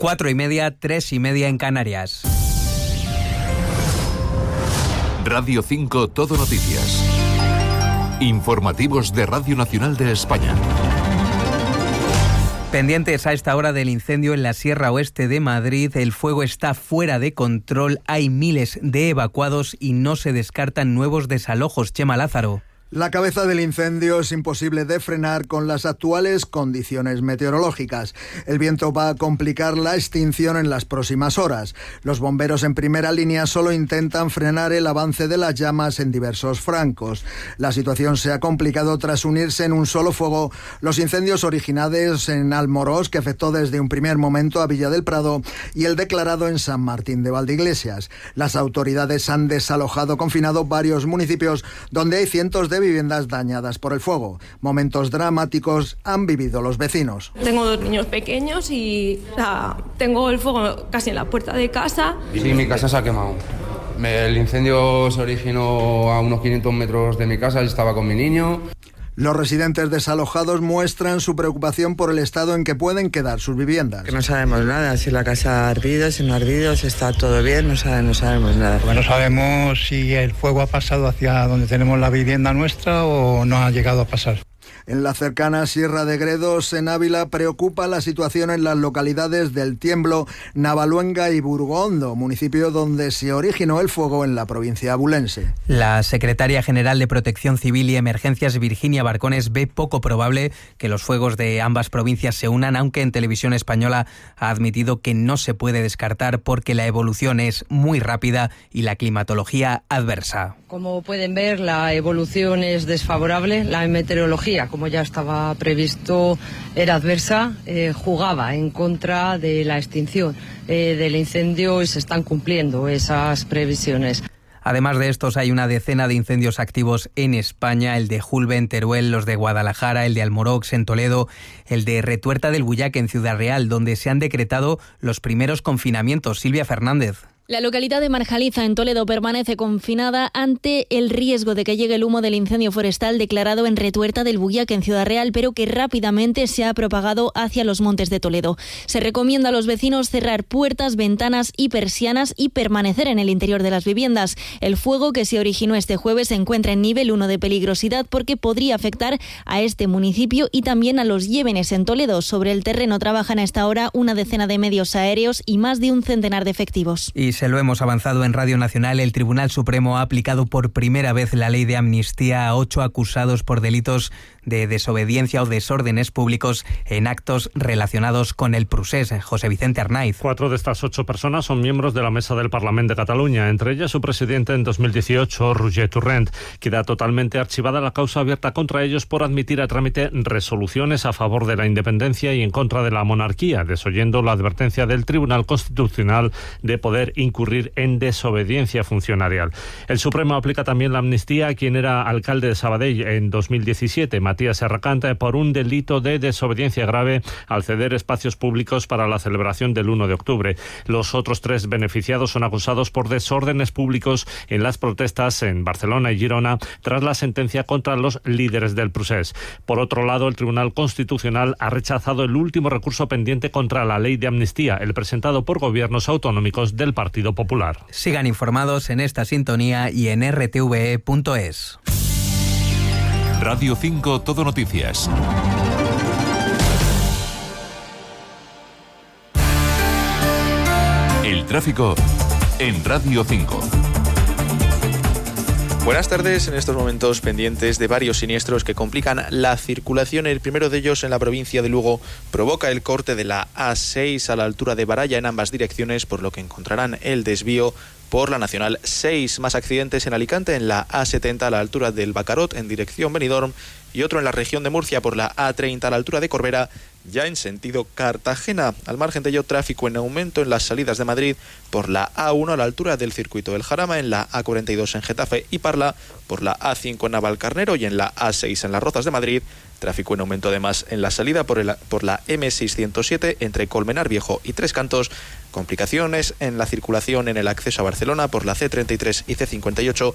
4:30, 3:30 en Canarias. Radio 5 Todo Noticias. Informativos de Radio Nacional de España. Pendientes a esta hora del incendio en la Sierra Oeste de Madrid, el fuego está fuera de control, hay miles de evacuados y no se descartan nuevos desalojos. Chema Lázaro. La cabeza del incendio es imposible de frenar con las actuales condiciones meteorológicas. El viento va a complicar la extinción en las próximas horas. Los bomberos en primera línea solo intentan frenar el avance de las llamas en diversos flancos. La situación se ha complicado tras unirse en un solo fuego los incendios originados en Almorós, que afectó desde un primer momento a Villa del Prado, y el declarado en San Martín de Valdeiglesias. Las autoridades han desalojado, confinado varios municipios donde hay cientos de viviendas dañadas por el fuego. Momentos dramáticos han vivido los vecinos. Tengo 2 niños pequeños y tengo el fuego casi en la puerta de casa. Sí, mi casa se ha quemado. El incendio se originó a unos 500 metros de mi casa, yo estaba con mi niño. Los residentes desalojados muestran su preocupación por el estado en que pueden quedar sus viviendas. Que no sabemos nada, si la casa ha ardido, si no ha ardido, si está todo bien, no sabemos nada. No sabemos si el fuego ha pasado hacia donde tenemos la vivienda nuestra o no ha llegado a pasar. En la cercana Sierra de Gredos, en Ávila, preocupa la situación en las localidades del Tiemblo, Navaluenga y Burgondo, municipio donde se originó el fuego en la provincia abulense. La secretaria general de Protección Civil y Emergencias, Virginia Barcones, ve poco probable que los fuegos de ambas provincias se unan, aunque en Televisión Española ha admitido que no se puede descartar porque la evolución es muy rápida y la climatología adversa. Como pueden ver, la evolución es desfavorable, la meteorología, como ya estaba previsto, era adversa, jugaba en contra de la extinción del incendio y se están cumpliendo esas previsiones. Además de estos, hay una decena de incendios activos en España: el de Julbe en Teruel, los de Guadalajara, el de Almorox en Toledo, el de Retuerta del Bullac en Ciudad Real, donde se han decretado los primeros confinamientos. Silvia Fernández. La localidad de Marjaliza, en Toledo, permanece confinada ante el riesgo de que llegue el humo del incendio forestal declarado en Retuerta del Bullac, en Ciudad Real, pero que rápidamente se ha propagado hacia los montes de Toledo. Se recomienda a los vecinos cerrar puertas, ventanas y persianas y permanecer en el interior de las viviendas. El fuego, que se originó este jueves, se encuentra en nivel 1 de peligrosidad porque podría afectar a este municipio y también a los Llévenes, en Toledo. Sobre el terreno trabajan a esta hora una decena de medios aéreos y más de un centenar de efectivos. Y se lo hemos avanzado en Radio Nacional, el Tribunal Supremo ha aplicado por primera vez la ley de amnistía a 8 acusados por delitos de desobediencia o desórdenes públicos en actos relacionados con el procés. José Vicente Arnaiz. 4 de estas 8 personas son miembros de la Mesa del Parlamento de Cataluña, entre ellas su presidente en 2018, Roger Torrent. Queda totalmente archivada la causa abierta contra ellos por admitir a trámite resoluciones a favor de la independencia y en contra de la monarquía, desoyendo la advertencia del Tribunal Constitucional de poder incurrir en desobediencia funcionarial. El Supremo aplica también la amnistía a quien era alcalde de Sabadell en 2017, Matías Serracant, por un delito de desobediencia grave al ceder espacios públicos para la celebración del 1 de octubre. Los otros 3 beneficiados son acusados por desórdenes públicos en las protestas en Barcelona y Girona tras la sentencia contra los líderes del procés. Por otro lado, el Tribunal Constitucional ha rechazado el último recurso pendiente contra la ley de amnistía, el presentado por gobiernos autonómicos del Partido Popular. Sigan informados en esta sintonía y en rtve.es. Radio 5 Todo Noticias. El tráfico en Radio 5. Buenas tardes. En estos momentos pendientes de varios siniestros que complican la circulación. El primero de ellos en la provincia de Lugo provoca el corte de la A6 a la altura de Baralla en ambas direcciones, por lo que encontrarán el desvío por la Nacional 6. Más accidentes en Alicante en la A70 a la altura del Bacarot en dirección Benidorm y otro en la región de Murcia por la A30 a la altura de Corbera, ya en sentido Cartagena. Al margen de ello, tráfico en aumento en las salidas de Madrid por la A1 a la altura del circuito del Jarama, en la A42 en Getafe y Parla, por la A5 en Navalcarnero y en la A6 en las Rozas de Madrid. Tráfico en aumento además en la salida por la M607 entre Colmenar Viejo y Tres Cantos. Complicaciones en la circulación en el acceso a Barcelona por la C33 y C58